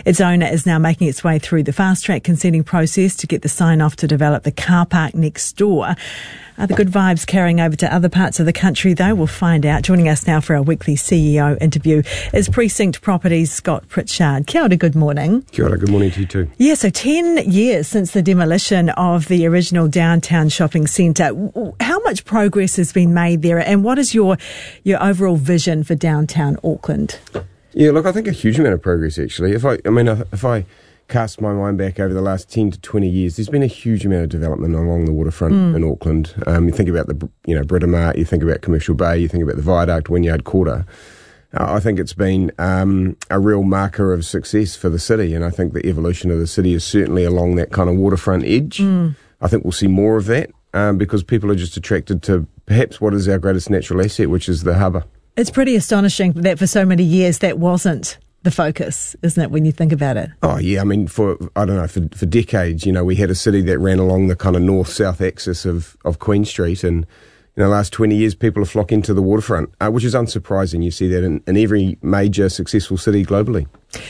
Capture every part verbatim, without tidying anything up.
Its owner is now making its way through the fast-track consenting process to get the sign-off to develop the car park next door. Are the good vibes carrying over to other parts of the country, though? We'll find out. Joining us now for our weekly C E O interview is Precinct Properties' Scott Pritchard. Kia ora, good morning. Kia ora, good morning to you too. Yeah, so ten years since the demolition of the original downtown shopping centre. How much progress has been made there, and what is your your overall vision for downtown Auckland? Yeah, look, I think a huge amount of progress, actually. If I, I mean, if I cast my mind back over the last ten to twenty years, there's been a huge amount of development along the waterfront mm. in Auckland. Um, you think about the, you know, Britomart, you think about Commercial Bay, you think about the Viaduct, Wynyard Quarter. Uh, I think it's been um, a real marker of success for the city, and I think the evolution of the city is certainly along that kind of waterfront edge. Mm. I think we'll see more of that um, because people are just attracted to perhaps what is our greatest natural asset, which is the harbour. It's pretty astonishing that for so many years that wasn't the focus, isn't it, when you think about it? Oh, yeah. I mean, for, I don't know, for, for decades, you know, we had a city that ran along the kind of north-south axis of, of Queen Street, and in the last twenty years, people are flocking to the waterfront, uh, which is unsurprising. You see that in, in every major successful city globally.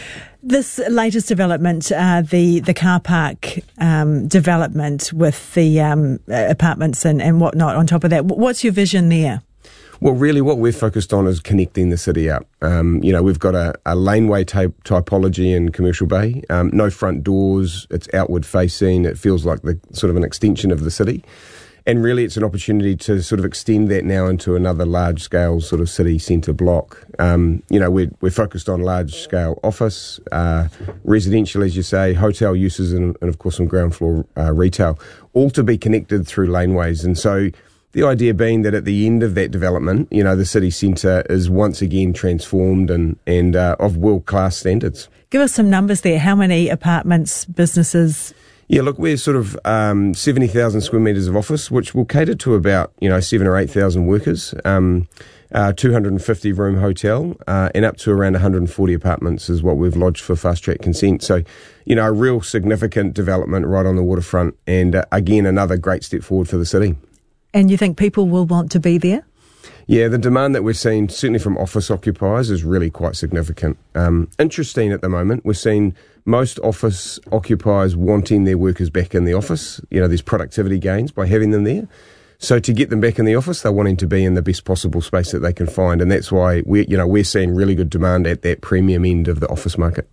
This latest development, uh, the, the car park um, development with the um, apartments and, and whatnot on top of that, what's your vision there? Well, really what we're focused on is connecting the city up. Um, you know, we've got a, a laneway type typology in Commercial Bay, um, no front doors, it's outward facing, it feels like the sort of an extension of the city. And really it's an opportunity to sort of extend that now into another large scale sort of city centre block. Um, you know, we're, we're focused on large scale office, uh, residential, as you say, hotel uses and, and of course some ground floor uh, retail, all to be connected through laneways. And so the idea being that at the end of that development, you know, the city centre is once again transformed and, and uh, of world-class standards. Give us some numbers there. How many apartments, businesses? Yeah, look, we're sort of um, seventy thousand square metres of office, which will cater to about, you know, seven or eight thousand workers, um, uh, two hundred fifty room hotel, uh, and up to around one hundred forty apartments is what we've lodged for fast-track consent. So, you know, a real significant development right on the waterfront, and uh, again, another great step forward for the city. And you think people will want to be there? Yeah, the demand that we're seeing, certainly from office occupiers, is really quite significant. Um, interesting at the moment, we're seeing most office occupiers wanting their workers back in the office. You know, there's productivity gains by having them there. So to get them back in the office, they're wanting to be in the best possible space that they can find. And that's why we're, you know, we're seeing really good demand at that premium end of the office market.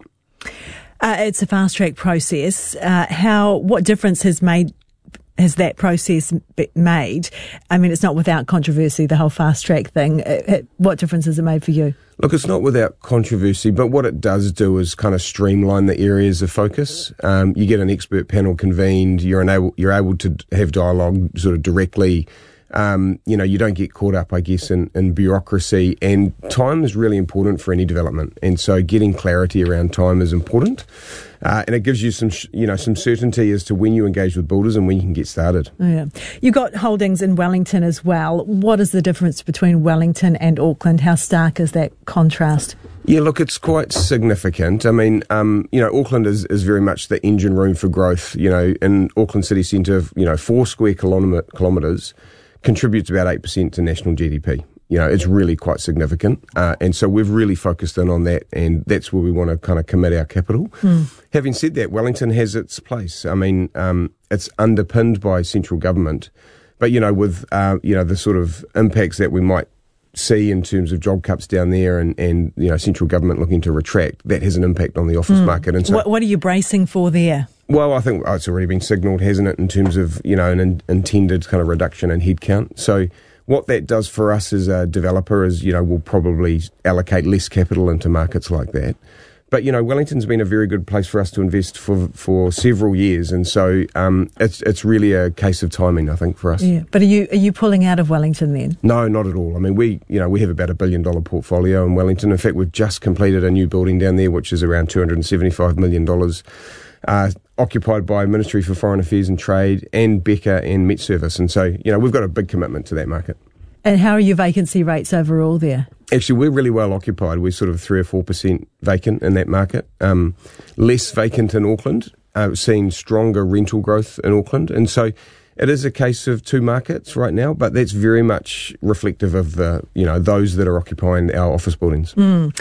Uh, it's a fast-track process. Uh, how, what difference has made has that process made? I mean, it's not without controversy, the whole fast-track thing. What difference has it made for you? Look, it's not without controversy, but what it does do is kind of streamline the areas of focus. Um, you get an expert panel convened, you're, able, you're able to have dialogue sort of directly. Um, you know, you don't get caught up, I guess, in, in bureaucracy, and time is really important for any development. And so getting clarity around time is important. Uh, and it gives you some, sh- you know, some certainty as to when you engage with builders and when you can get started. Oh, yeah. You've got holdings in Wellington as well. What is the difference between Wellington and Auckland? How stark is that contrast? Yeah, look, it's quite significant. I mean, um, you know, Auckland is, is very much the engine room for growth. You know, in Auckland city centre, you know, four square kilom- kilometres contributes about eight percent to national G D P. You know, it's really quite significant. Uh, and so we've really focused in on that, and that's where we want to kind of commit our capital. Mm. Having said that, Wellington has its place. I mean, um, it's underpinned by central government. But, you know, with, uh, you know, the sort of impacts that we might see in terms of job cuts down there and, and you know, central government looking to retract, that has an impact on the office mm. market. And so, what, what are you bracing for there? Well, I think it's already been signalled, hasn't it, in terms of, you know, an in, intended kind of reduction in headcount. So what that does for us as a developer is, you know, we'll probably allocate less capital into markets like that. But, you know, Wellington's been a very good place for us to invest for for several years. And so um, it's it's really a case of timing, I think, for us. Yeah. But are you are you pulling out of Wellington then? No, not at all. I mean, we, you know, we have about a billion dollar portfolio in Wellington. In fact, we've just completed a new building down there, which is around two hundred seventy-five million dollars. Uh, occupied by Ministry for Foreign Affairs and Trade and Becca and Met Service. And so, you know, we've got a big commitment to that market. And how are your vacancy rates overall there? Actually, we're really well occupied. We're sort of three or four percent vacant in that market. Um, less vacant in Auckland, uh, seeing stronger rental growth in Auckland. And so it is a case of two markets right now, but that's very much reflective of the, you know, those that are occupying our office buildings. Mm.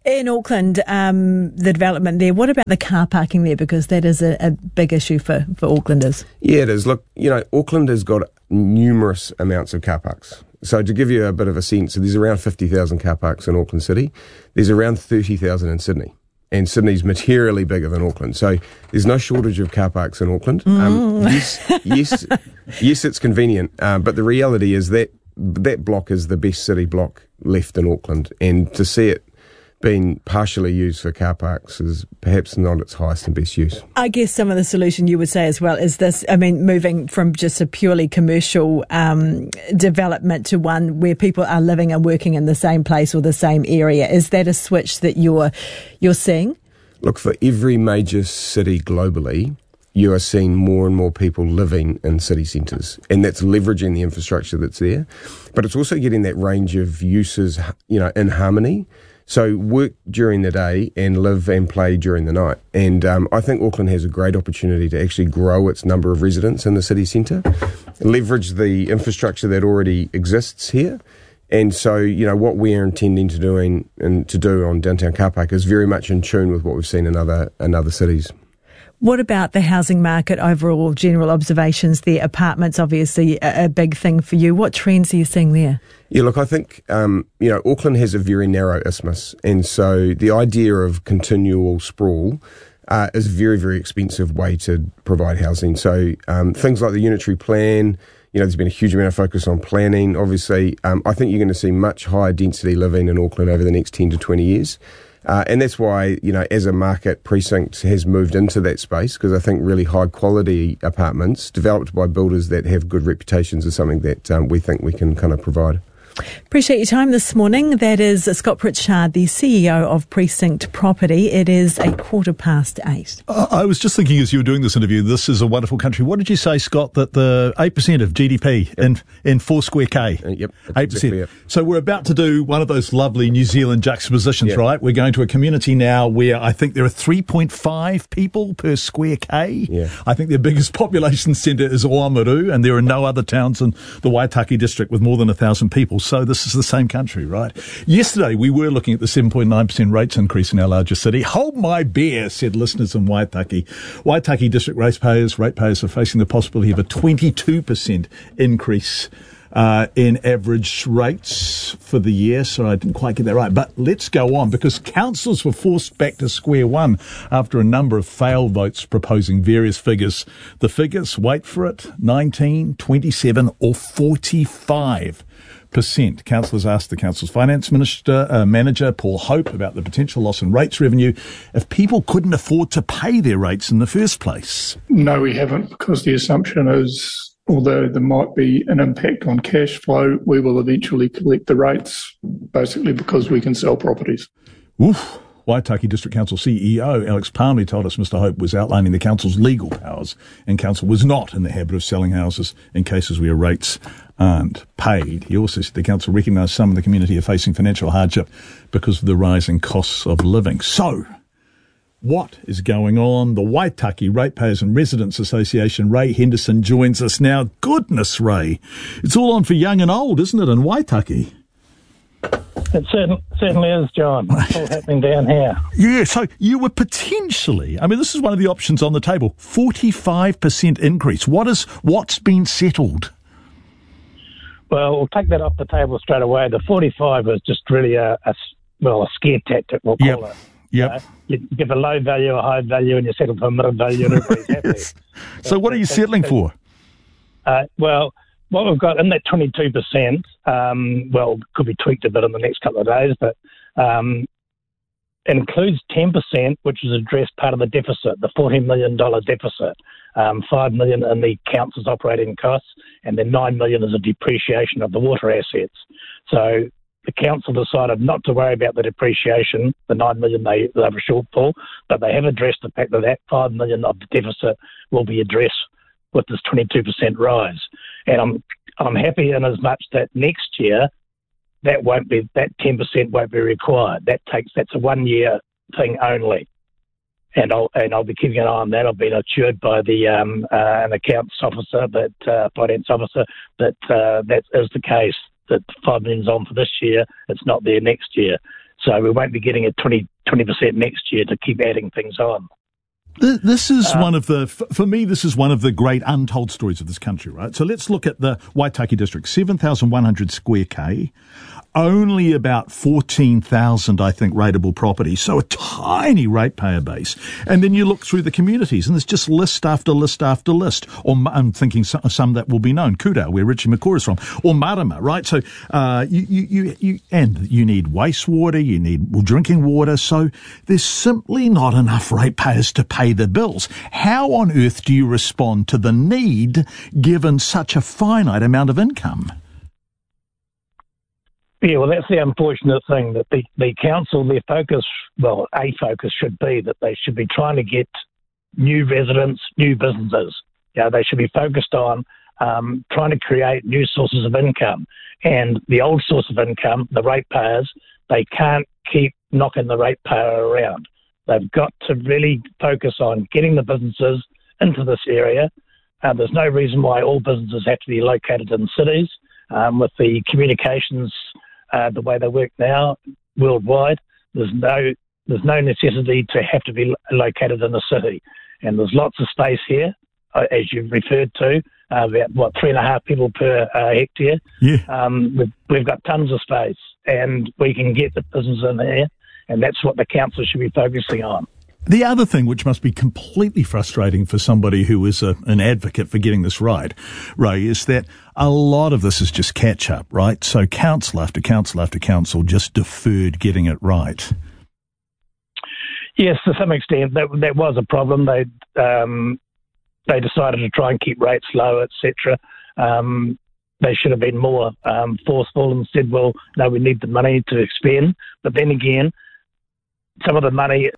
In Auckland, um, the development there, what about the car parking there? Because that is a, a big issue for, for Aucklanders. Yeah, it is. Look, you know, Auckland has got numerous amounts of car parks. So to give you a bit of a sense, there's around fifty thousand car parks in Auckland City. There's around thirty thousand in Sydney. And Sydney's materially bigger than Auckland. So there's no shortage of car parks in Auckland. Mm. Um, yes, yes, yes, it's convenient. Um, but the reality is that that block is the best city block left in Auckland. And to see it being partially used for car parks is perhaps not its highest and best use. I guess some of the solution you would say as well is this, I mean, moving from just a purely commercial um, development to one where people are living and working in the same place or the same area. Is that a switch that you're you're seeing? Look, for every major city globally, you are seeing more and more people living in city centres, and that's leveraging the infrastructure that's there. But it's also getting that range of uses, you know, in harmony. So work during the day and live and play during the night. And um, I think Auckland has a great opportunity to actually grow its number of residents in the city centre, leverage the infrastructure that already exists here. And so, you know, what we are intending to doing and to do on Downtown Car Park is very much in tune with what we've seen in other in other cities. What about the housing market overall, general observations there? Apartments, obviously, a, a big thing for you. What trends are you seeing there? Yeah, look, I think, um, you know, Auckland has a very narrow isthmus. And so the idea of continual sprawl uh, is a very, very expensive way to provide housing. So um, things like the unitary plan, you know, there's been a huge amount of focus on planning. Obviously, um, I think you're going to see much higher density living in Auckland over the next ten to twenty years. Uh, and that's why, you know, as a market, Precinct has moved into that space, because I think really high quality apartments developed by builders that have good reputations is something that um, we think we can kind of provide. Appreciate your time this morning. That is Scott Pritchard, the C E O of Precinct Property. It is a quarter past eight. Uh, I was just thinking as you were doing this interview, this is a wonderful country. What did you say, Scott, that the eight percent of G D P in, in four square K? Uh, yep. eight percent. Exactly it. So we're about to do one of those lovely New Zealand juxtapositions, yep. right? We're going to a community now where I think there are three point five people per square K. Yeah. I think their biggest population centre is Oamaru, and there are no other towns in the Waitaki district with more than one thousand people. So this is the same country, right? Yesterday, we were looking at the seven point nine percent rates increase in our largest city. Hold my beer, said listeners in Waitaki. Waitaki district ratepayers, ratepayers are facing the possibility of a twenty-two percent increase uh, in average rates for the year. So I didn't quite get that right. But let's go on, because councils were forced back to square one after a number of failed votes proposing various figures. The figures, wait for it, nineteen, twenty-seven or forty-five percent. Councillors asked the council's finance minister, uh, manager, Paul Hope, about the potential loss in rates revenue if people couldn't afford to pay their rates in the first place. No, we haven't, because the assumption is, although there might be an impact on cash flow, we will eventually collect the rates, basically because we can sell properties. Oof. Waitaki District Council C E O Alex Palmer told us Mister Hope was outlining the council's legal powers, and council was not in the habit of selling houses in cases where rates aren't paid. He also said the council recognised some in the community are facing financial hardship because of the rising costs of living. So, what is going on? The Waitaki Ratepayers and Residents Association, Ray Henderson, joins us now. Goodness, Ray. It's all on for young and old, isn't it, in Waitaki? It certain, certainly is, John. It's all happening down here. Yeah, so you were potentially, I mean, this is one of the options on the table, forty-five percent increase. What is, what's been settled? Well, we'll take that off the table straight away. The forty-five was just really a, a well, a scare tactic, we'll call yep. it. Yep. Uh, you give a low value, a high value, and you settle for a middle value, and everybody's happy. Yes. So what are you settling for? Uh, well, what we've got in that twenty-two percent, um, well, could be tweaked a bit in the next couple of days, but um, it includes ten percent, which is addressed part of the deficit, the fourteen million dollars deficit, um, five million dollars in the council's operating costs, and then nine million dollars is a depreciation of the water assets. So the council decided not to worry about the depreciation, the nine million dollars they, they have a shortfall, but they have addressed the fact that that five million dollars of the deficit will be addressed with this twenty-two percent rise. And I'm I'm happy in as much that next year that won't be that ten percent won't be required. That takes that's a one year thing only. And I'll and I'll be keeping an eye on that. I've been assured by the um, uh, an accounts officer, that uh, finance officer, that uh, that is the case. That five million's on for this year, it's not there next year. So we won't be getting a twenty percent next year to keep adding things on. This is Uh, one of the, for me, this is one of the great untold stories of this country, right? So let's look at the Waitaki district, seven thousand one hundred square K, only about fourteen thousand, I think, rateable property. So a tiny ratepayer base. And then you look through the communities and there's just list after list after list. Or I'm thinking some, some that will be known, Kudau, where Richie McCaw is from, or Marama, right? So, uh, you, you, you, you, and you need wastewater, you need drinking water. So there's simply not enough ratepayers to pay the bills. How on earth do you respond to the need given such a finite amount of income? Yeah, well, that's the unfortunate thing, that the, the council, their focus, well, a focus should be that they should be trying to get new residents, new businesses. Yeah, they should be focused on um, trying to create new sources of income. And the old source of income, the ratepayers, they can't keep knocking the ratepayer around. They've got to really focus on getting the businesses into this area. Uh, there's no reason why all businesses have to be located in cities. Um, with the communications, uh, the way they work now worldwide, there's no there's no necessity to have to be located in a city. And there's lots of space here, uh, as you've referred to, uh, about, what, three and a half people per uh, hectare. Yeah. Um, we've, we've got tons of space, and we can get the business in there. And that's what the council should be focusing on. The other thing, which must be completely frustrating for somebody who is a, an advocate for getting this right, Ray, is that a lot of this is just catch up, right? So council after council after council just deferred getting it right. Yes, to some extent, that that was a problem. They um, they decided to try and keep rates low, et cetera. Um, they should have been more um, forceful and said, well, no, we need the money to spend. But then again, some of the money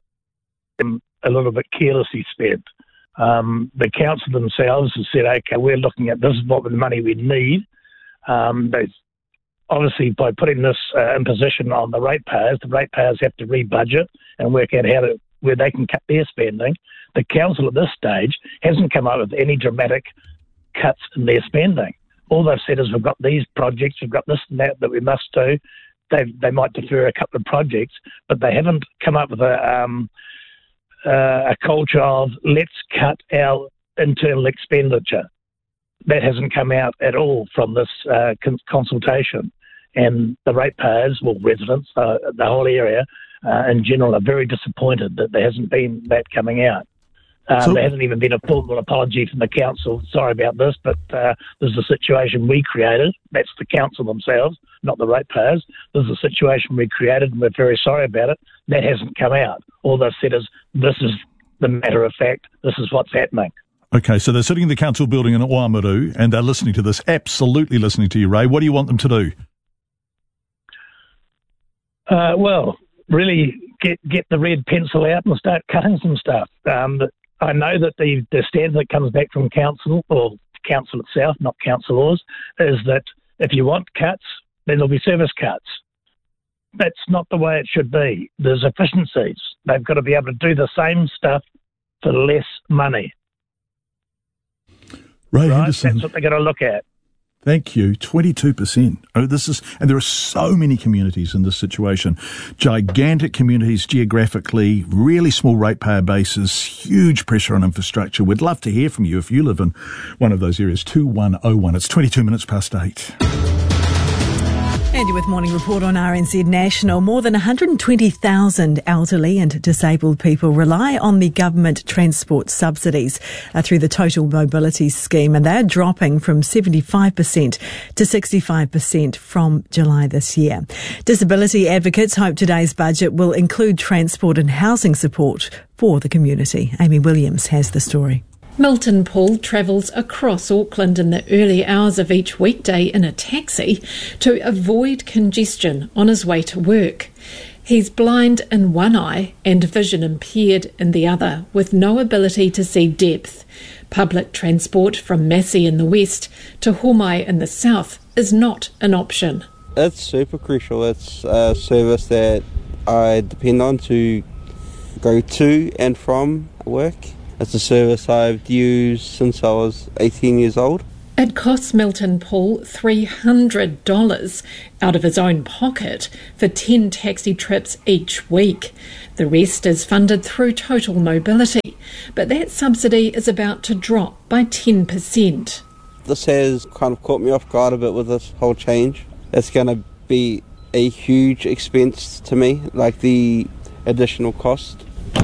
a little bit carelessly spent. Um, the council themselves have said, okay, we're looking at this is what the money we need. Um, they obviously, by putting this uh, imposition on the ratepayers, the ratepayers have to re-budget and work out how to where they can cut their spending. The council at this stage hasn't come up with any dramatic cuts in their spending. All they've said is we've got these projects, we've got this and that that we must do. They they might defer a couple of projects, but they haven't come up with a um, uh, a culture of let's cut our internal expenditure. That hasn't come out at all from this uh, con- consultation. And the ratepayers, well, residents, uh, the whole area uh, in general, are very disappointed that there hasn't been that coming out. Um, So- there hasn't even been a formal apology from the council. Sorry about this, but uh, this is a situation we created. That's the council themselves, not the ratepayers. This is a situation we created, and we're very sorry about it. That hasn't come out. All they've said is, this is the matter of fact. This is what's happening. Okay, so they're sitting in the council building in Oamaru and they're listening to this, absolutely listening to you, Ray. What do you want them to do? Uh, well, really get get the red pencil out and start cutting some stuff. Um, but I know that the, the standard that comes back from council, or council itself, not councillors, is that if you want cuts, then there'll be service cuts. That's not the way it should be. There's efficiencies. They've got to be able to do the same stuff for less money. Ray Right? Henderson. That's what they're going to look at. Thank you. twenty-two percent. Oh, this is, and there are so many communities in this situation. Gigantic communities geographically, really small ratepayer bases, huge pressure on infrastructure. We'd love to hear from you if you live in one of those areas. two one oh one. It's twenty-two minutes past eight. Andy with Morning Report on R N Z National. More than one hundred twenty thousand elderly and disabled people rely on the government transport subsidies uh, through the Total Mobility Scheme, and they're dropping from seventy-five percent to sixty-five percent from July this year. Disability advocates hope today's budget will include transport and housing support for the community. Amy Williams has the story. Milton Paul travels across Auckland in the early hours of each weekday in a taxi to avoid congestion on his way to work. He's blind in one eye and vision impaired in the other, with no ability to see depth. Public transport from Massey in the west to Homai in the south is not an option. It's super crucial. It's a service that I depend on to go to and from work. It's a service I've used since I was eighteen years old. It costs Milton Paul three hundred dollars out of his own pocket for ten taxi trips each week. The rest is funded through Total Mobility, but that subsidy is about to drop by ten percent. This has kind of caught me off guard a bit with this whole change. It's going to be a huge expense to me, like the additional cost.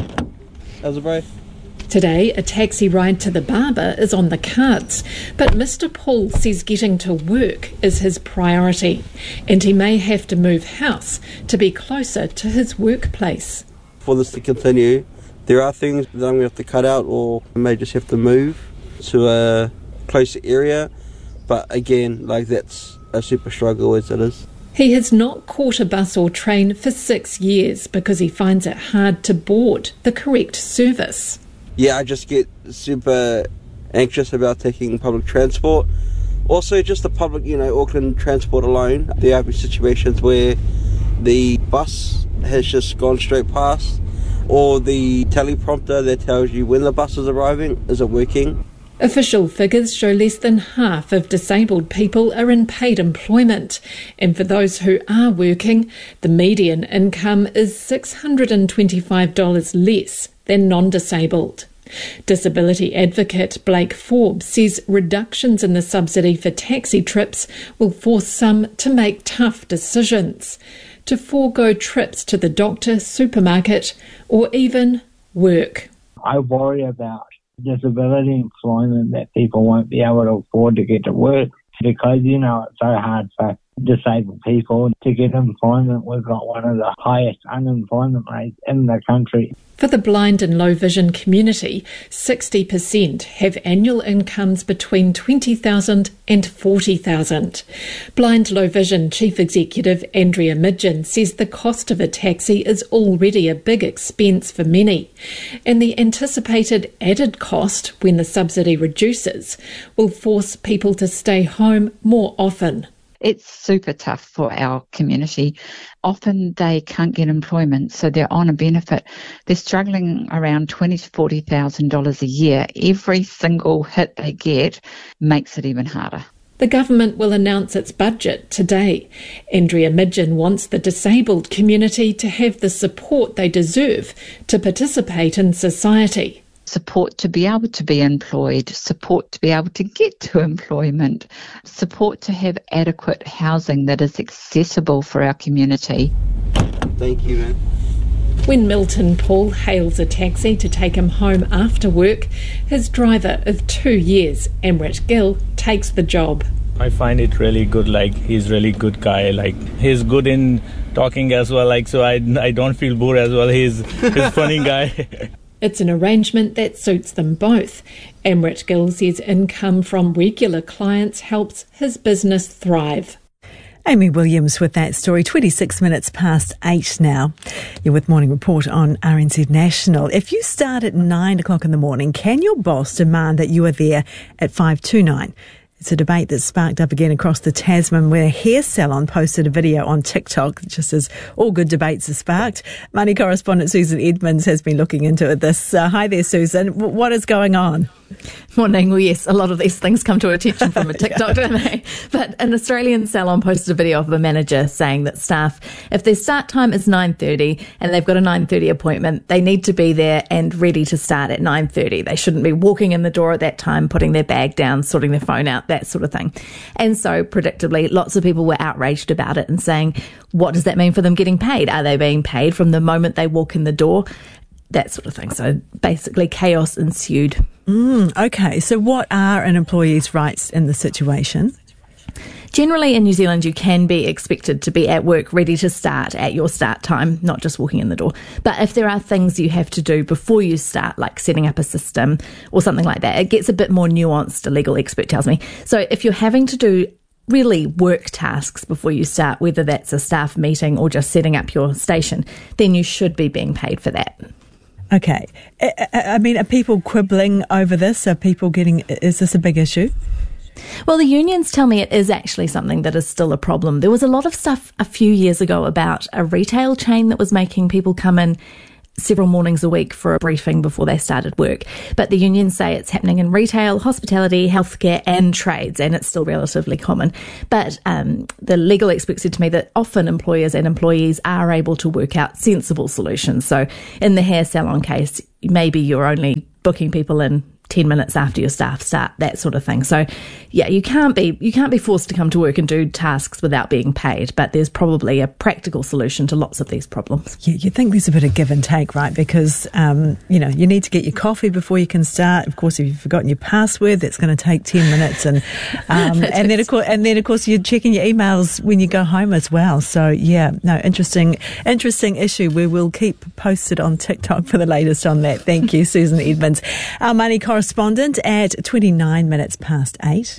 How's it, bro? Today, a taxi ride to the barber is on the cards, but Mister Paul says getting to work is his priority, and he may have to move house to be closer to his workplace. For this to continue, there are things that I'm going to have to cut out, or I may just have to move to a closer area, but again, like that's a super struggle as it is. He has not caught a bus or train for six years because he finds it hard to board the correct service. Yeah, I just get super anxious about taking public transport. Also, just the public, you know, Auckland transport alone. There have been situations where the bus has just gone straight past, or the teleprompter that tells you when the bus is arriving isn't working. Official figures show less than half of disabled people are in paid employment, and for those who are working, the median income is six hundred twenty-five dollars less than non-disabled. Disability advocate Blake Forbes says reductions in the subsidy for taxi trips will force some to make tough decisions, to forego trips to the doctor, supermarket, or even work. I worry about disability employment, that people won't be able to afford to get to work because, you know, it's so hard for disabled people to get employment. We've got one of the highest unemployment rates in the country. For the blind and low vision community, sixty percent have annual incomes between twenty thousand dollars and forty thousand dollars. Blind Low Vision Chief Executive Andrea Midgen says the cost of a taxi is already a big expense for many, and the anticipated added cost when the subsidy reduces will force people to stay home more often. It's super tough for our community. Often they can't get employment, so they're on a benefit. They're struggling around twenty thousand to forty thousand dollars a year. Every single hit they get makes it even harder. The government will announce its budget today. Andrea Midgen wants the disabled community to have the support they deserve to participate in society. Support to be able to be employed, support to be able to get to employment, support to have adequate housing that is accessible for our community. Thank you, man. When Milton Paul hails a taxi to take him home after work, his driver of two years, Amrit Gill, takes the job. I find it really good, like he's really good guy, like he's good in talking as well, like so I, I don't feel bored as well, he's, he's a funny guy. It's an arrangement that suits them both. Amrit Gill says income from regular clients helps his business thrive. Amy Williams with that story, twenty-six minutes past eight now. You're with Morning Report on R N Z National. If you start at nine o'clock in the morning, can your boss demand that you are there at five to nine? It's a debate that's sparked up again across the Tasman, where a hair salon posted a video on TikTok, just as all good debates are sparked. Money correspondent Susan Edmonds has been looking into this. Uh, hi there, Susan. W- what is going on? Morning. Well, yes, a lot of these things come to attention from a TikTok, don't they? But an Australian salon posted a video of a manager saying that staff, if their start time is nine thirty and they've got a nine thirty appointment, they need to be there and ready to start at nine thirty. They shouldn't be walking in the door at that time, putting their bag down, sorting their phone out, that sort of thing. And so, predictably, lots of people were outraged about it and saying, what does that mean for them getting paid? Are they being paid from the moment they walk in the door? That sort of thing. So basically chaos ensued. Mm, okay, so what are an employee's rights in the situation? Generally in New Zealand, you can be expected to be at work ready to start at your start time, not just walking in the door. But if there are things you have to do before you start, like setting up a system or something like that, it gets a bit more nuanced, a legal expert tells me. So if you're having to do really work tasks before you start, whether that's a staff meeting or just setting up your station, then you should be being paid for that. Okay. I, I mean, are people quibbling over this? Are people getting, is this a big issue? Well, the unions tell me it is actually something that is still a problem. There was a lot of stuff a few years ago about a retail chain that was making people come in several mornings a week for a briefing before they started work. But the unions say it's happening in retail, hospitality, healthcare and trades, and it's still relatively common. But um, the legal expert said to me that often employers and employees are able to work out sensible solutions. So in the hair salon case, maybe you're only booking people in ten minutes after your staff start, that sort of thing. So yeah, you can't be you can't be forced to come to work and do tasks without being paid, but there's probably a practical solution to lots of these problems. Yeah, you think there's a bit of give and take, right? Because um, you know, you need to get your coffee before you can start. Of course, if you've forgotten your password, that's going to take ten minutes, and um, and then of course, and then of course, you're checking your emails when you go home as well. So yeah, no, interesting, interesting issue. We will keep posted on TikTok for the latest on that. Thank you, Susan Edmonds, our money correspondent at twenty-nine minutes past eight.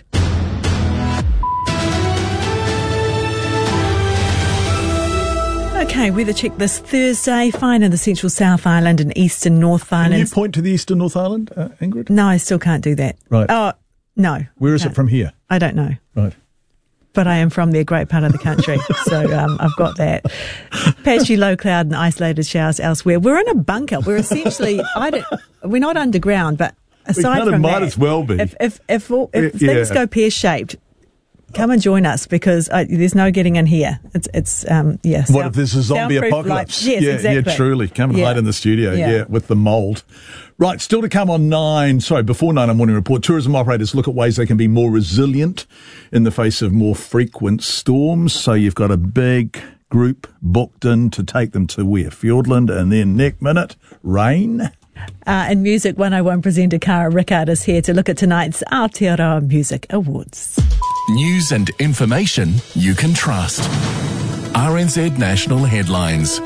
Okay, weather check this Thursday. Fine in the central South Island and eastern North Island. Can you point to the eastern North Island, uh, Ingrid? No, I still can't do that. Right. Oh, no. Where is no. it from here? I don't know. Right. But I am from the great part of the country, so um, I've got that. Patchy low cloud and isolated showers elsewhere. We're in a bunker. We're essentially, I don't, we're not underground, but aside we from might that, as well be. If if if, all, if yeah. things go pear shaped, come and join us because uh, there's no getting in here. It's it's um yes. What if there's a zombie apocalypse? Yes, yeah, exactly. Yeah, truly. Come and yeah. hide in the studio. Yeah, yeah with the mould. Right, still to come on nine, sorry, before nine on Morning Report, tourism operators look at ways they can be more resilient in the face of more frequent storms. So you've got a big group booked in to take them to where? Fiordland, and then next minute, rain. Uh, and Music one oh one presenter Cara Rickard is here to look at tonight's Aotearoa Music Awards. News and information you can trust. R N Z National Headlines.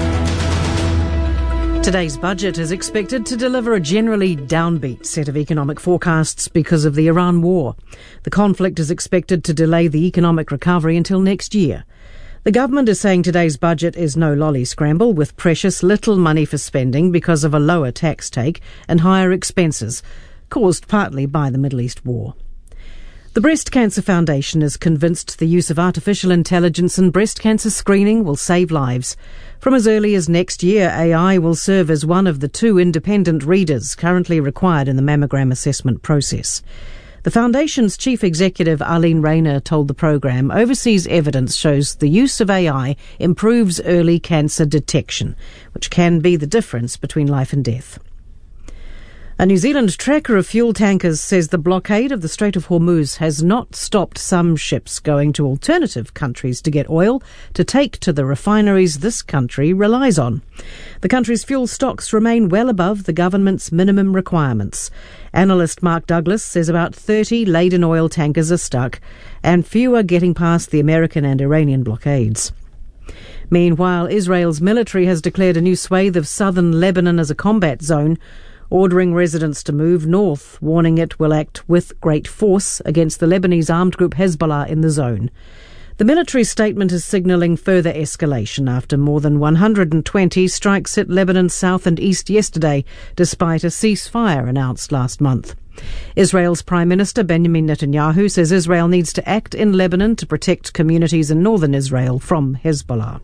Today's budget is expected to deliver a generally downbeat set of economic forecasts because of the Iran war. The conflict is expected to delay the economic recovery until next year. The government is saying today's budget is no lolly scramble, with precious little money for spending because of a lower tax take and higher expenses, caused partly by the Middle East war. The Breast Cancer Foundation is convinced the use of artificial intelligence in breast cancer screening will save lives. From as early as next year, A I will serve as one of the two independent readers currently required in the mammogram assessment process. The Foundation's chief executive, Arlene Rayner, told the program overseas evidence shows the use of A I improves early cancer detection, which can be the difference between life and death. A New Zealand tracker of fuel tankers says the blockade of the Strait of Hormuz has not stopped some ships going to alternative countries to get oil to take to the refineries this country relies on. The country's fuel stocks remain well above the government's minimum requirements. Analyst Mark Douglas says about thirty laden oil tankers are stuck and few are getting past the American and Iranian blockades. Meanwhile, Israel's military has declared a new swathe of southern Lebanon as a combat zone, ordering residents to move north, warning it will act with great force against the Lebanese armed group Hezbollah in the zone. The military statement is signalling further escalation after more than one hundred twenty strikes hit Lebanon's south and east yesterday, despite a ceasefire announced last month. Israel's Prime Minister Benjamin Netanyahu says Israel needs to act in Lebanon to protect communities in northern Israel from Hezbollah.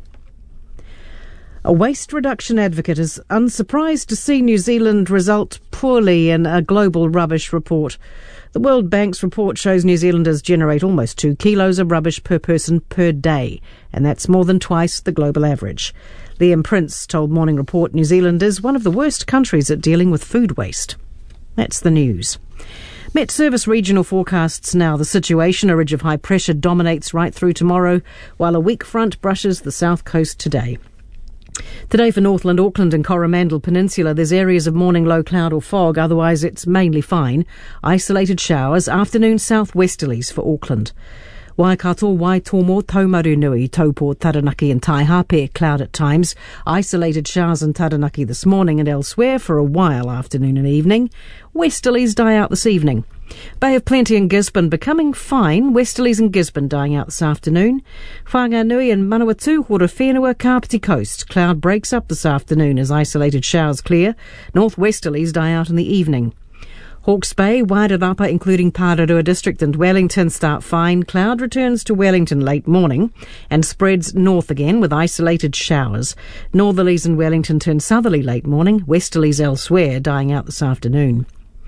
A waste reduction advocate is unsurprised to see New Zealand result poorly in a global rubbish report. The World Bank's report shows New Zealanders generate almost two kilos of rubbish per person per day, and that's more than twice the global average. Liam Prince told Morning Report New Zealand is one of the worst countries at dealing with food waste. That's the news. Met Service regional forecasts now. The situation, a ridge of high pressure dominates right through tomorrow, while a weak front brushes the south coast today. Today for Northland, Auckland and Coromandel Peninsula, there's areas of morning low cloud or fog, otherwise it's mainly fine. Isolated showers, afternoon southwesterlies for Auckland. Waikato, Waitomo, Taumarunui, Taupo, Taranaki and Taihape, cloud at times. Isolated showers in Taranaki this morning and elsewhere for a while afternoon and evening. Westerlies die out this evening. Bay of Plenty in Gisborne becoming fine. Westerlies in Gisborne dying out this afternoon. Whanganui and Manawatu, Horowhenua, Kapiti Coast. Cloud breaks up this afternoon as isolated showers clear. Northwesterlies die out in the evening. Hawke's Bay, Wairarapa, including Pararua District and Wellington, start fine. Cloud returns to Wellington late morning and spreads north again with isolated showers. Northerlies in Wellington turn southerly late morning. Westerlies elsewhere dying out this afternoon.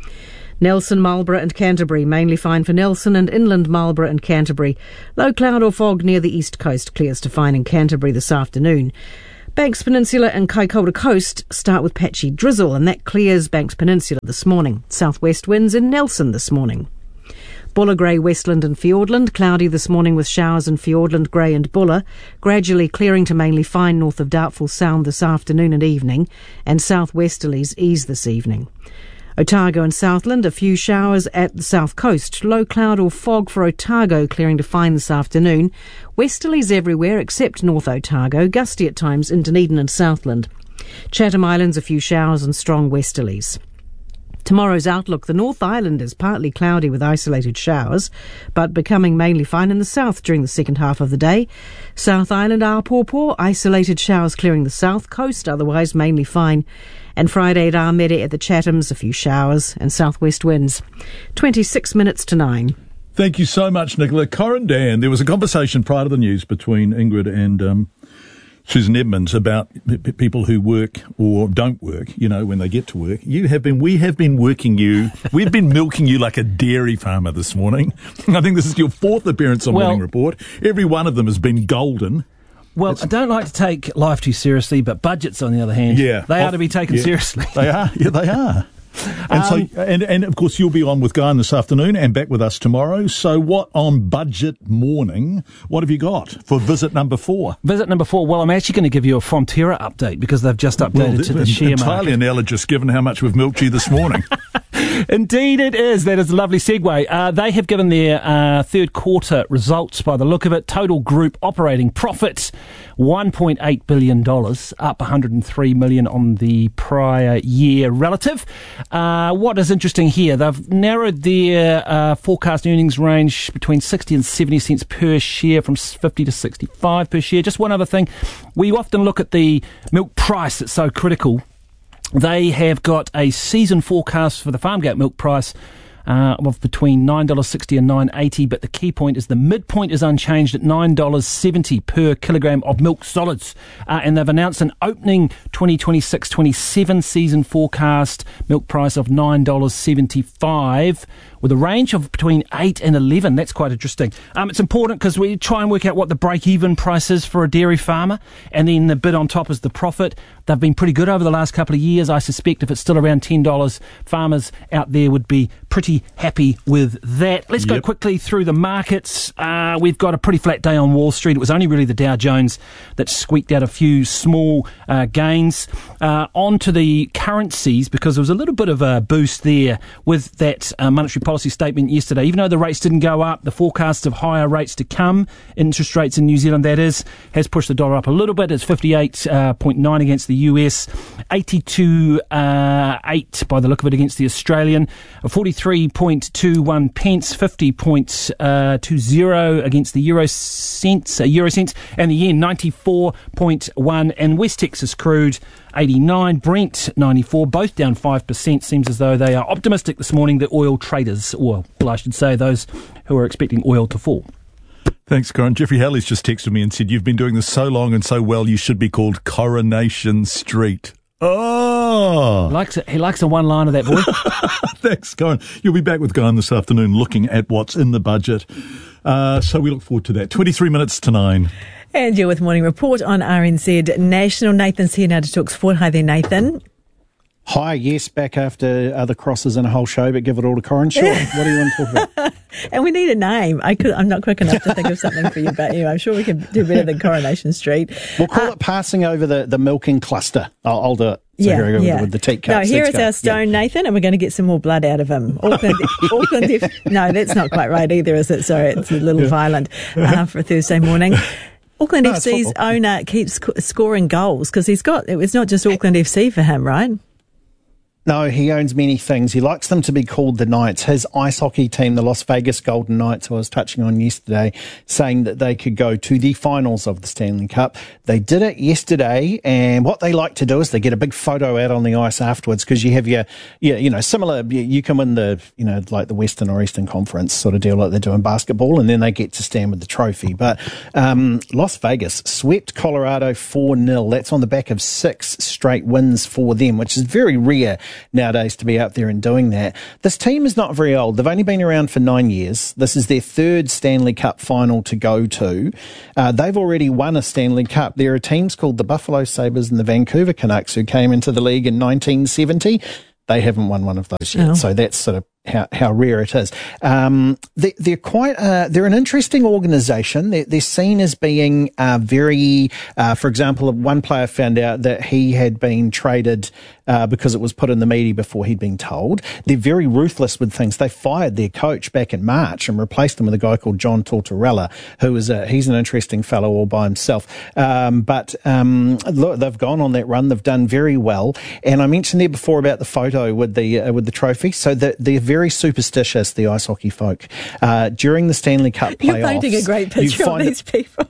Nelson, Marlborough and Canterbury, mainly fine for Nelson, and inland Marlborough and Canterbury. Low cloud or fog near the east coast clears to fine in Canterbury this afternoon. Banks Peninsula and Kaikoura Coast start with patchy drizzle, and that clears Banks Peninsula this morning. Southwest winds in Nelson this morning. Buller, Grey, Westland and Fiordland, cloudy this morning with showers in Fiordland, Grey and Buller, gradually clearing to mainly fine north of Doubtful Sound this afternoon and evening, and southwesterlies ease this evening. Otago and Southland, a few showers at the south coast. Low cloud or fog for Otago, clearing to fine this afternoon. Westerlies everywhere except North Otago, gusty at times in Dunedin and Southland. Chatham Islands, a few showers and strong westerlies. Tomorrow's outlook: the North Island is partly cloudy with isolated showers, but becoming mainly fine in the south during the second half of the day. South Island, Apōpō, isolated showers clearing the south coast, otherwise mainly fine. And Friday at Armede at the Chathams, a few showers and southwest winds. twenty-six minutes to nine. Thank you so much, Nicola. Corin Dan, there was a conversation prior to the news between Ingrid and um, Susan Edmonds about p- people who work or don't work, you know, when they get to work. You have been, we have been working you, we've been milking you like a dairy farmer this morning. I think this is your fourth appearance on well, Morning Report. Every one of them has been golden. Well, it's, I don't like to take life too seriously, but budgets, on the other hand, yeah, they off, are to be taken yeah, seriously. They are. Yeah, they are. And um, so, and, and of course, you'll be on with Guyan this afternoon and back with us tomorrow. So, what on Budget Morning? What have you got for visit number four? Visit number four. Well, I'm actually going to give you a Fonterra update because they've just updated well, to the share market. Entirely analogous, given how much we've milked you this morning. Indeed it is. That is a lovely segue. Uh, they have given their uh, third quarter results by the look of it. Total group operating profit, one point eight billion dollars, up one hundred three million dollars on the prior year relative. Uh, what is interesting here, they've narrowed their uh, forecast earnings range between sixty and seventy cents per share, from fifty to sixty-five per share. Just one other thing, we often look at the milk price that's so critical. They have got a season forecast for the Farmgate milk price uh, of between nine dollars sixty and nine dollars eighty, but the key point is the midpoint is unchanged at nine dollars seventy per kilogram of milk solids. Uh, and they've announced an opening twenty twenty-six twenty-seven season forecast milk price of nine dollars seventy-five, with a range of between eight and eleven. That's quite interesting. Um, it's important because we try and work out what the break-even price is for a dairy farmer, and then the bit on top is the profit. They've been pretty good over the last couple of years. I suspect if it's still around ten dollars, farmers out there would be pretty happy with that. Let's yep. go quickly through the markets. Uh, we've got a pretty flat day on Wall Street. It was only really the Dow Jones that squeaked out a few small uh, gains. Uh, on to the currencies, because there was a little bit of a boost there with that uh, monetary policy statement yesterday. Even though the rates didn't go up, the forecast of higher rates to come, interest rates in New Zealand that is, has pushed the dollar up a little bit. It's fifty-eight point nine against the U S, eighty-two point eight uh, by the look of it against the Australian, forty-three point two one pence, fifty point two zero against the Euro cents, uh, Euro cents, and the yen ninety-four point one, and West Texas crude eighty-nine, Brent ninety-four, both down five percent. Seems as though they are optimistic this morning, the oil traders, or well, I should say those who are expecting oil to fall. Thanks, Corin. Jeffrey Halley's just texted me and said, you've been doing this so long and so well, you should be called Coronation Street. Oh! He likes, it. He likes a one-line of that, boy. Thanks, Corin. You'll be back with Guyan this afternoon looking at what's in the budget. Uh, so we look forward to that. twenty-three minutes to nine. And you're with Morning Report on R N Z National. Nathan's here now to talk sport. Hi there, Nathan. Hi, yes, back after other crosses and a whole show, but give it all to Corin. Sure. What do you want to talk about? And we need a name. I could, I'm not quick enough to think of something for you, but you know, I'm sure we can do better than Coronation Street. We'll call uh, it passing over the, the milking cluster. I'll, I'll do it. So yeah, here I go yeah. with, with the teacups. No, here Let's is go. our stone, yeah. Nathan, and we're going to get some more blood out of him. Auckland, Auckland if, no, that's not quite right either, is it? Sorry, it's a little violent uh, for a Thursday morning. Auckland no, F C's owner keeps sc- scoring goals because he's got, it's not just Auckland F C for him, right? No, he owns many things. He likes them to be called the Knights. His ice hockey team, the Las Vegas Golden Knights, who I was touching on yesterday, saying that they could go to the finals of the Stanley Cup. They did it yesterday, and what they like to do is they get a big photo out on the ice afterwards, because you have your, yeah, you know, similar, you, you can win the, you know, like the Western or Eastern Conference sort of deal like they do in basketball, and then they get to stand with the trophy. But um, Las Vegas swept Colorado four nil. That's on the back of six straight wins for them, which is very rare nowadays to be out there and doing that. This team is not very old. They've only been around for nine years. This is their third Stanley Cup final to go to. Uh, they've already won a Stanley Cup. There are teams called the Buffalo Sabres and the Vancouver Canucks who came into the league in nineteen seventy. They haven't won one of those yet. Oh. So that's sort of how, how rare it is. Um, they, they're quite, uh, they're an interesting organisation. They're, they're seen as being, uh, very, uh, for example, one player found out that he had been traded, uh, because it was put in the media before he'd been told. They're very ruthless with things. They fired their coach back in March and replaced him with a guy called John Tortorella, who is a, he's an interesting fellow all by himself. Um, but, um, look, they've gone on that run. They've done very well. And I mentioned there before about the photo with the, uh, with the trophy. So that they're very superstitious, the ice hockey folk. Uh, during the Stanley Cup playoffs, you're painting a great picture of these it, people.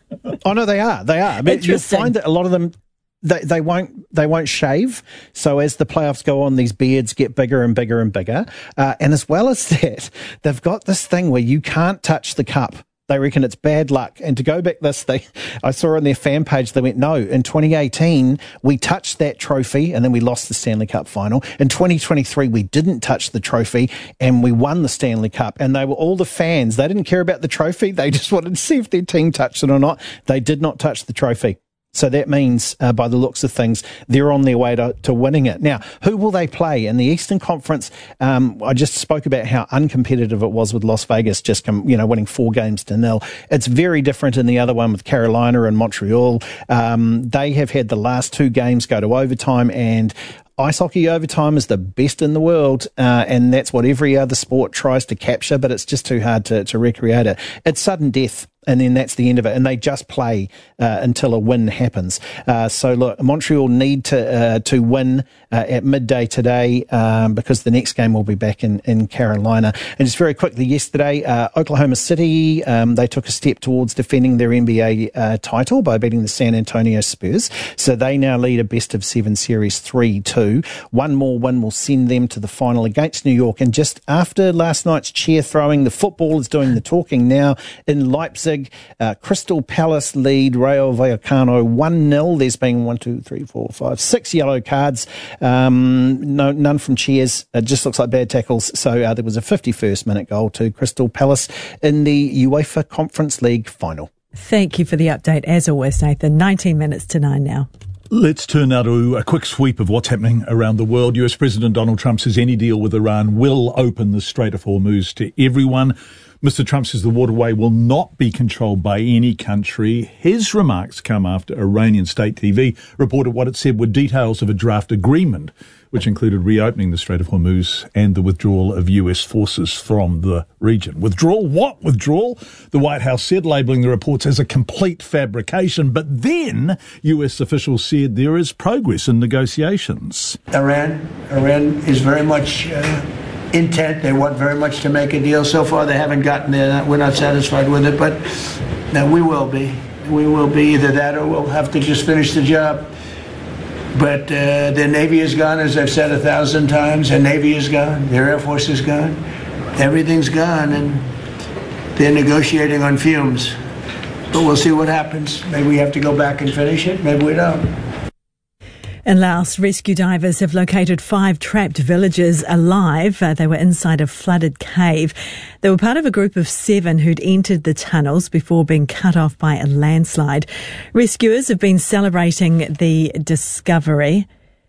Oh no, they are. They are. But you'll find that a lot of them, they, they won't they won't shave. So as the playoffs go on, these beards get bigger and bigger and bigger. Uh, and as well as that, they've got this thing where you can't touch the cup. They reckon it's bad luck. And to go back this, they, I saw on their fan page, they went, no, in twenty eighteen, we touched that trophy and then we lost the Stanley Cup final. In twenty twenty-three, we didn't touch the trophy and we won the Stanley Cup. And they were all the fans. They didn't care about the trophy. They just wanted to see if their team touched it or not. They did not touch the trophy. So that means, uh, by the looks of things, they're on their way to, to winning it. Now, who will they play? In the Eastern Conference, um, I just spoke about how uncompetitive it was with Las Vegas, just, com- you know, winning four games to nil. It's very different in the other one with Carolina and Montreal. Um, they have had the last two games go to overtime, and ice hockey overtime is the best in the world, uh, and that's what every other sport tries to capture, but it's just too hard to, to recreate it. It's sudden death, and then that's the end of it, and they just play uh, until a win happens. Uh, so look, Montreal need to uh, to win uh, at midday today, um, because the next game will be back in, in Carolina. And just very quickly, yesterday, uh, Oklahoma City, um, they took a step towards defending their N B A uh, title by beating the San Antonio Spurs. So they now lead a best of seven series three two. One more win will send them to the final against New York. And just after last night's cheer throwing, the football is doing the talking now in Leipzig. Uh, Crystal Palace lead Rayo Vallecano one nil. There's been one, two, three, four, five, six yellow cards. Um, no, none from cheers. It just looks like bad tackles. So uh, there was a fifty-first minute goal to Crystal Palace in the UEFA Conference League final. Thank you for the update, as always, Nathan. nineteen minutes to nine now. Let's turn now to a quick sweep of what's happening around the world. U S President Donald Trump says any deal with Iran will open the Strait of Hormuz to everyone. Mister Trump says the waterway will not be controlled by any country. His remarks come after Iranian state T V reported what it said were details of a draft agreement, which included reopening the Strait of Hormuz and the withdrawal of U S forces from the region. Withdrawal? What withdrawal? The White House said, labelling the reports as a complete fabrication. But then U S officials said there is progress in negotiations. Iran, Iran is very much uh, intent. They want very much to make a deal. So far, they haven't gotten there. We're not satisfied with it, but now we will be. We will be either that or we'll have to just finish the job. But uh, their Navy is gone, as I've said a thousand times. Their Navy is gone. Their Air Force is gone. Everything's gone, and they're negotiating on fumes. But we'll see what happens. Maybe we have to go back and finish it. Maybe we don't. In Laos, rescue divers have located five trapped villagers alive. Uh, they were inside a flooded cave. They were part of a group of seven who'd entered the tunnels before being cut off by a landslide. Rescuers have been celebrating the discovery.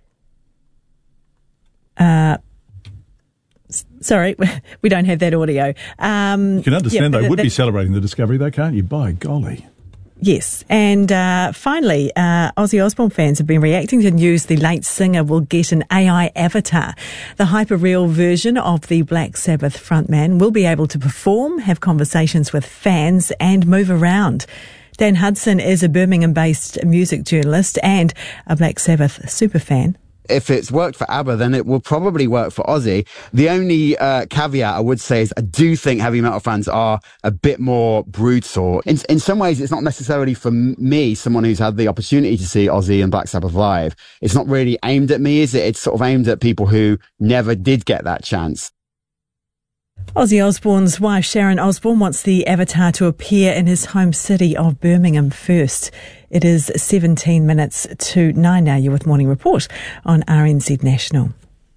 Uh, sorry, we don't have that audio. Um, you can understand yeah, they would the, be celebrating the discovery, though, can't you? By golly. Yes, and uh, finally, uh, Ozzy Osbourne fans have been reacting to news the late singer will get an A I avatar. The hyper-real version of the Black Sabbath frontman will be able to perform, have conversations with fans and move around. Dan Hudson is a Birmingham-based music journalist and a Black Sabbath superfan. If it's worked for ABBA, then it will probably work for Aussie. The only uh, caveat I would say is I do think heavy metal fans are a bit more brutal. In, in some ways, it's not necessarily for me, someone who's had the opportunity to see Aussie and Black Sabbath live. It's not really aimed at me, is it? It's sort of aimed at people who never did get that chance. Ozzy Osbourne's wife Sharon Osbourne wants the Avatar to appear in his home city of Birmingham first. It is seventeen minutes to nine now. You're with Morning Report on R N Z National.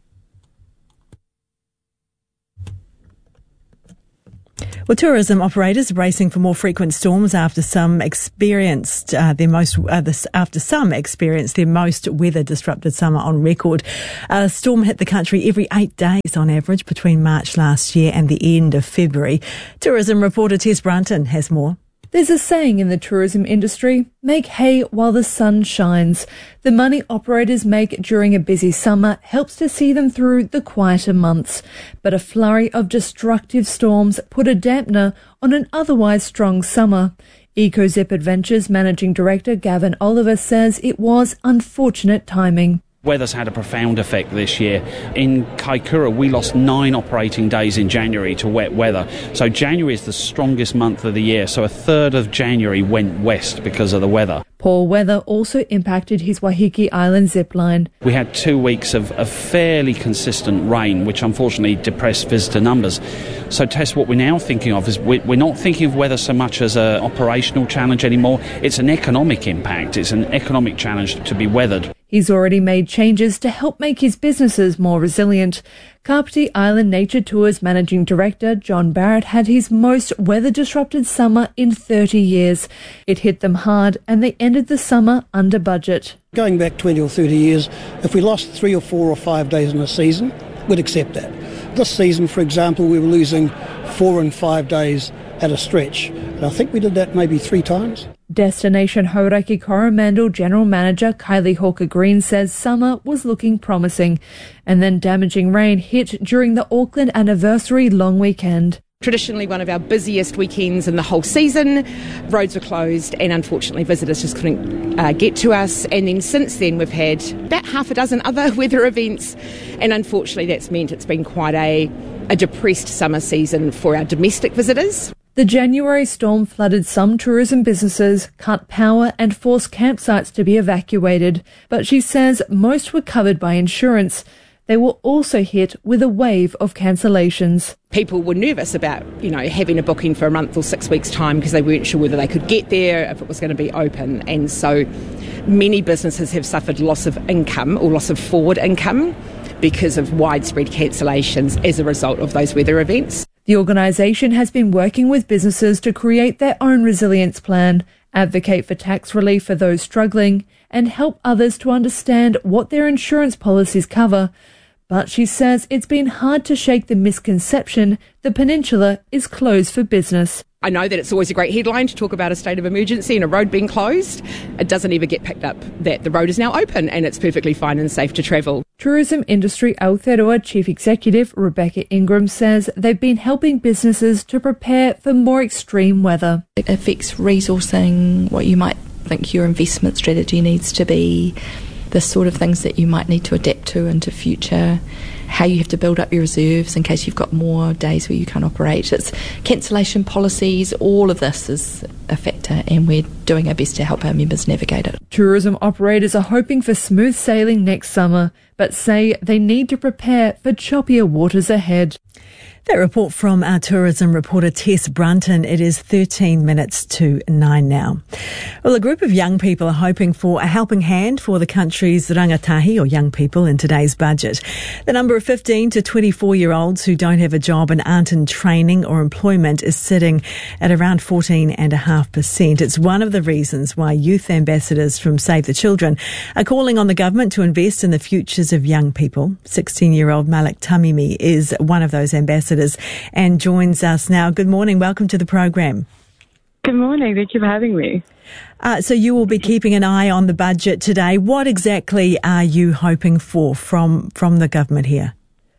Well, tourism operators are bracing for more frequent storms after some experienced uh, their most uh, this, after some experienced their most weather disrupted summer on record. A storm hit the country every eight days on average between March last year and the end of February. Tourism reporter Tess Brunton has more. There's a saying in the tourism industry, make hay while the sun shines. The money operators make during a busy summer helps to see them through the quieter months. But a flurry of destructive storms put a dampener on an otherwise strong summer. EcoZip Adventures Managing Director Gavin Oliver says it was unfortunate timing. Weather's had a profound effect this year. In Kaikoura, we lost nine operating days in January to wet weather. So January is the strongest month of the year. So a third of January went west because of the weather. Poor weather also impacted his Waiheke Island zipline. We had two weeks of, of fairly consistent rain, which unfortunately depressed visitor numbers. So, Tess, what we're now thinking of is we're not thinking of weather so much as an operational challenge anymore. It's an economic impact. It's an economic challenge to be weathered. He's already made changes to help make his businesses more resilient. Kapiti Island Nature Tours Managing Director John Barrett had his most weather-disrupted summer in thirty years. It hit them hard and they ended the summer under budget. Going back twenty or thirty years, if we lost three or four or five days in a season, we'd accept that. This season, for example, we were losing four and five days at a stretch. And I think we did that maybe three times. Destination Hauraki Coromandel General Manager Kylie Hawker-Green says summer was looking promising, and then damaging rain hit during the Auckland anniversary long weekend. Traditionally one of our busiest weekends in the whole season. Roads were closed and unfortunately visitors just couldn't uh, get to us. And then since then we've had about half a dozen other weather events, and unfortunately that's meant it's been quite a, a depressed summer season for our domestic visitors. The January storm flooded some tourism businesses, cut power and forced campsites to be evacuated. But she says most were covered by insurance. They were also hit with a wave of cancellations. People were nervous about, you know, having a booking for a month or six weeks' time because they weren't sure whether they could get there, if it was going to be open. And so many businesses have suffered loss of income or loss of forward income because of widespread cancellations as a result of those weather events. The organisation has been working with businesses to create their own resilience plan, advocate for tax relief for those struggling, and help others to understand what their insurance policies cover. But she says it's been hard to shake the misconception the peninsula is closed for business. I know that it's always a great headline to talk about a state of emergency and a road being closed. It doesn't ever get picked up that the road is now open and it's perfectly fine and safe to travel. Tourism Industry Aotearoa Chief Executive Rebecca Ingram says they've been helping businesses to prepare for more extreme weather. It affects resourcing, what you might think your investment strategy needs to be, the sort of things that you might need to adapt to into future, how you have to build up your reserves in case you've got more days where you can't operate. It's cancellation policies, all of this is a factor and we're doing our best to help our members navigate it. Tourism operators are hoping for smooth sailing next summer, but say they need to prepare for choppier waters ahead. That report from our tourism reporter Tess Brunton. It is thirteen minutes to nine now. Well, a group of young people are hoping for a helping hand for the country's rangatahi, or young people, in today's budget. The number of fifteen to twenty-four-year-olds who don't have a job and aren't in training or employment is sitting at around fourteen point five percent. It's one of the reasons why youth ambassadors from Save the Children are calling on the government to invest in the futures of young people. sixteen-year-old Malik Tamimi is one of those ambassadors and joins us now. Good morning. Welcome to the program. Good morning. Thank you for having me. Uh, so you will be keeping an eye on the budget today. What exactly are you hoping for from, from the government here?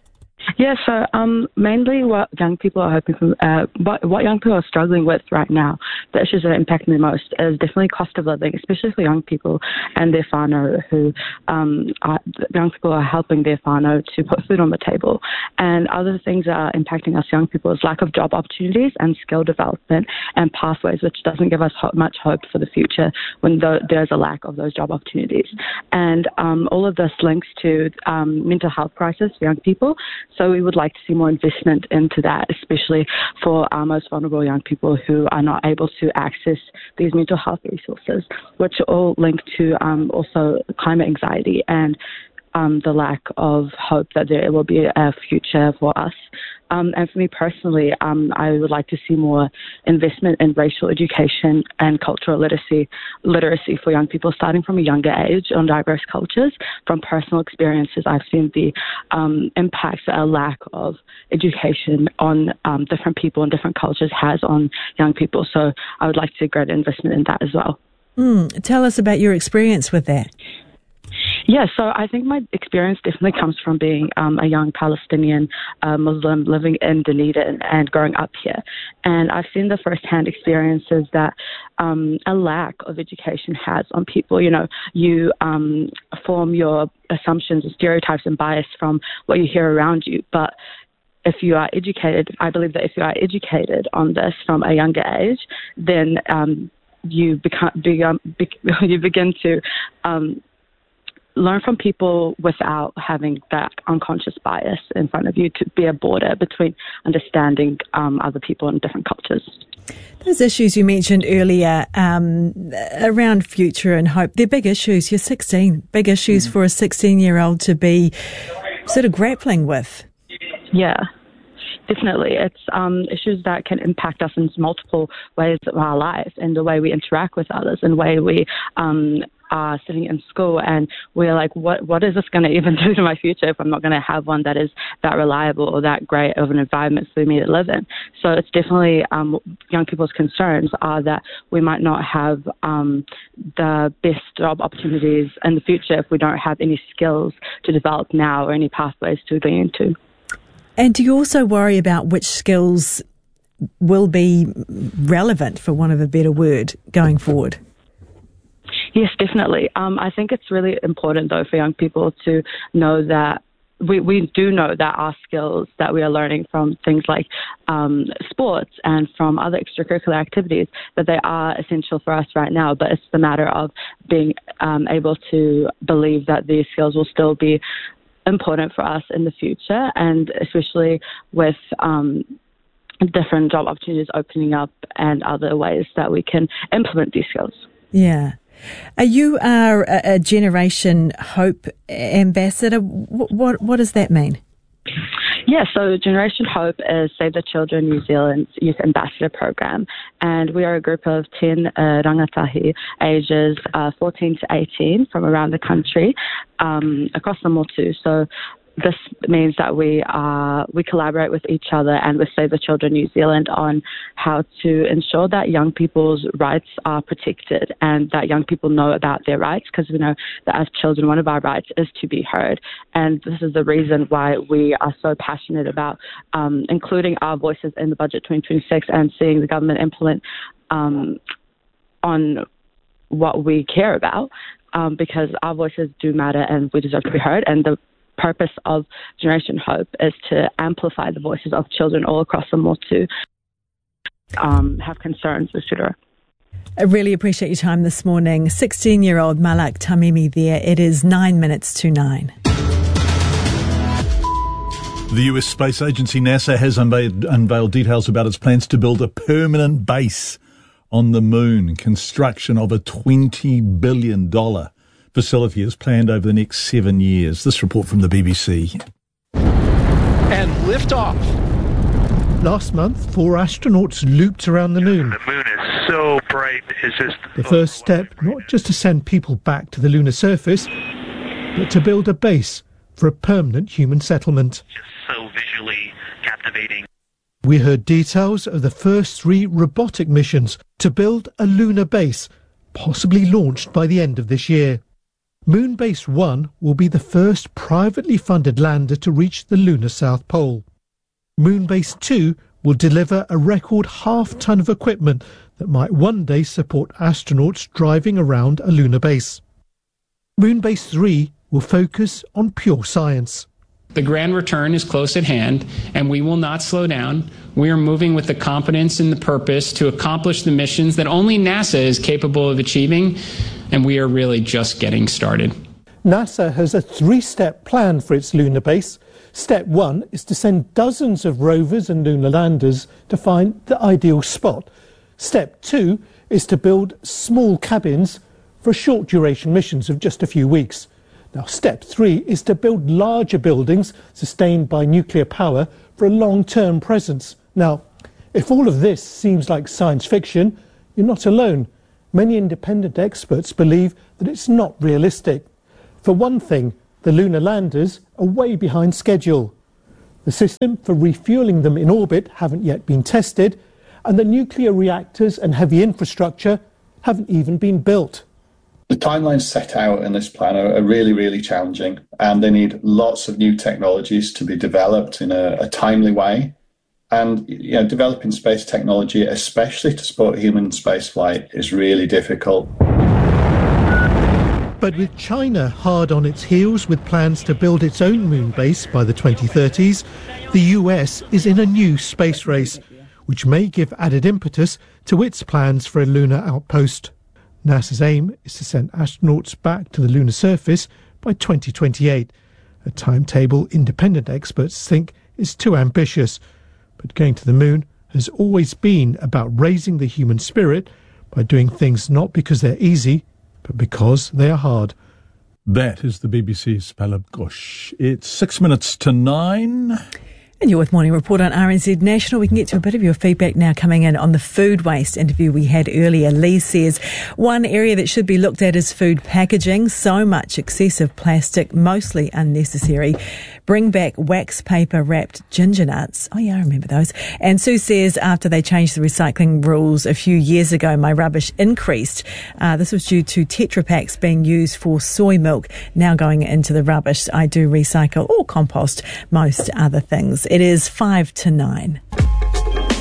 Yeah, so um, mainly what young people are hoping for, uh, what, what young people are struggling with right now, the issues that are impacting the most is definitely cost of living, especially for young people and their whānau who, um, are, young people are helping their whānau to put food on the table. And other things that are impacting us young people is lack of job opportunities and skill development and pathways, which doesn't give us ho- much hope for the future when the, there's a lack of those job opportunities. And um, all of this links to um, mental health crisis for young people. So we would like to see more investment into that, especially for our most vulnerable young people who are not able to access these mental health resources, which are all linked to um, also climate anxiety and um, the lack of hope that there will be a future for us. Um, and for me personally, um, I would like to see more investment in racial education and cultural literacy, literacy for young people starting from a younger age on diverse cultures. From personal experiences, I've seen the um, impacts that a lack of education on um, different people and different cultures has on young people. So I would like to see greater investment in that as well. Mm, tell us about your experience with that. Yeah, so I think my experience definitely comes from being um, a young Palestinian uh, Muslim living in Dunedin and growing up here. And I've seen the first-hand experiences that um, a lack of education has on people. You know, you um, form your assumptions and stereotypes and bias from what you hear around you, but if you are educated, I believe that if you are educated on this from a younger age, then um, you become, become, be, you begin to um, learn from people without having that unconscious bias in front of you, to be a border between understanding um, other people in different cultures. Those issues you mentioned earlier um, around future and hope, they're big issues. You're sixteen, big issues mm-hmm. for a sixteen-year-old to be sort of grappling with. Yeah. Definitely. It's um, issues that can impact us in multiple ways of our lives, and the way we interact with others, and the way we um, are sitting in school, and we're like, what what is this going to even do to my future if I'm not going to have one that is that reliable or that great of an environment for me to live in? So it's definitely um, young people's concerns are that we might not have um, the best job opportunities in the future if we don't have any skills to develop now or any pathways to go into. And do you also worry about which skills will be relevant, for want of a better word, going forward? Yes, definitely. Um, I think it's really important, though, for young people to know that we, we do know that our skills that we are learning from things like um, sports and from other extracurricular activities, that they are essential for us right now. But it's the matter of being um, able to believe that these skills will still be important for us in the future, and especially with um, different job opportunities opening up and other ways that we can implement these skills. Yeah. Uh, you are a, a Generation Hope ambassador. What, what, what does that mean? Yeah, so Generation Hope is Save the Children New Zealand's Youth Ambassador Program, and we are a group of ten uh, rangatahi ages uh, fourteen to eighteen from around the country, um, across the motu. So this means that we uh, we collaborate with each other and with Save the Children New Zealand on how to ensure that young people's rights are protected and that young people know about their rights, because we know that as children, one of our rights is to be heard. And this is the reason why we are so passionate about um, including our voices in the budget twenty twenty-six and seeing the government implement um, on what we care about, um, because our voices do matter and we deserve to be heard. And the purpose of Generation Hope is to amplify the voices of children all across the motu um, have concerns with Shura. I really appreciate your time this morning. sixteen-year-old Malak Tamimi there. It is nine minutes to nine. The U S Space Agency NASA has unveiled, unveiled details about its plans to build a permanent base on the moon. Construction of a twenty billion dollars facility is planned over the next seven years. This report from the B B C. And liftoff. Last month, four astronauts looped around the moon. The moon is so bright, it's just... The first step, not just to send people back to the lunar surface, but to build a base for a permanent human settlement. Just so visually captivating. We heard details of the first three robotic missions to build a lunar base, possibly launched by the end of this year. Moonbase one will be the first privately funded lander to reach the lunar South Pole. Moonbase two will deliver a record half ton of equipment that might one day support astronauts driving around a lunar base. Moonbase three will focus on pure science. The grand return is close at hand, and we will not slow down. We are moving with the competence and the purpose to accomplish the missions that only NASA is capable of achieving, and we are really just getting started. NASA has a three-step plan for its lunar base. Step one is to send dozens of rovers and lunar landers to find the ideal spot. Step two is to build small cabins for short-duration missions of just a few weeks. Now, step three is to build larger buildings sustained by nuclear power for a long-term presence. Now, if all of this seems like science fiction, you're not alone. Many independent experts believe that it's not realistic. For one thing, the lunar landers are way behind schedule. The system for refueling them in orbit haven't yet been tested, and the nuclear reactors and heavy infrastructure haven't even been built. The timelines set out in this plan are, are really, really challenging, and they need lots of new technologies to be developed in a, a timely way. And you know, developing space technology, especially to support human spaceflight, is really difficult. But with China hard on its heels with plans to build its own moon base by the twenty thirties, the U S is in a new space race, which may give added impetus to its plans for a lunar outpost. NASA's aim is to send astronauts back to the lunar surface by twenty twenty-eight, a timetable independent experts think is too ambitious. But going to the moon has always been about raising the human spirit by doing things not because they're easy, but because they are hard. That is the B B C's Palab Ghosh. It's six minutes to nine. And you're with Morning Report on R N Z National. We can get to a bit of your feedback now coming in on the food waste interview we had earlier. Lee says one area that should be looked at is food packaging. So much excessive plastic, mostly unnecessary. Bring back wax paper wrapped ginger nuts. Oh yeah, I remember those. And Sue says after they changed the recycling rules a few years ago, my rubbish increased. Uh, this was due to Tetra Paks being used for soy milk, now going into the rubbish. I do recycle or compost most other things. It is five to nine.